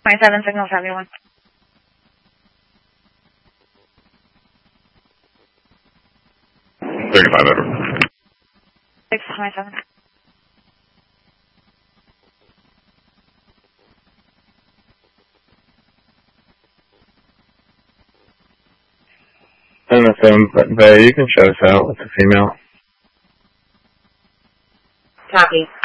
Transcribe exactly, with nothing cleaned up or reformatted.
twenty-seven signal seventy-one. thirty-five over. six twenty-seven. seven oh seven, but, but you can shut us out with the female. Copy.